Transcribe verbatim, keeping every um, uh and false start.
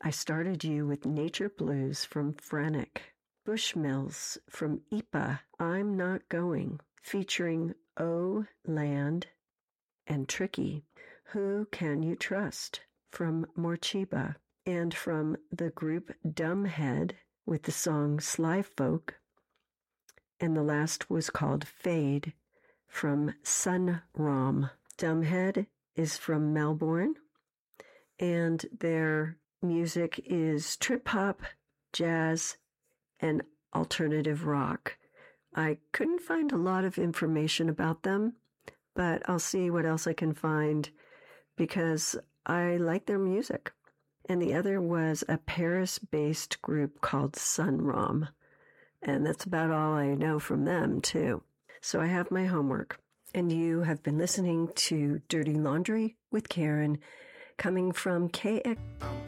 I started you with Nature Blues from Frenick. Bushmills from Ipa, I'm Not Going, featuring O Land and Tricky. Who Can You Trust from Morcheeba. And from the group Dumbhead with the song Sly Folk. And the last was called Fade from Sunrom. Dumbhead is from Melbourne, and their music is trip-hop, jazz, and alternative rock. I couldn't find a lot of information about them, but I'll see what else I can find because I like their music. And the other was a Paris-based group called Sunrom. And that's about all I know from them, too. So I have my homework. And you have been listening to Dirty Laundry with Karen, coming from K X.